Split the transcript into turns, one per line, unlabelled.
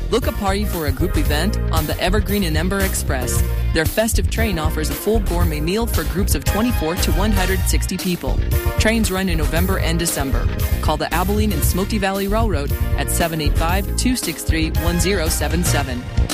Book a party for a group event on the Evergreen and Ember Express. Their festive train offers a full gourmet meal for groups of 24 to 160 people. Trains run in November and December. Call the Abilene and Smoky Valley Railroad at 785-263-1077.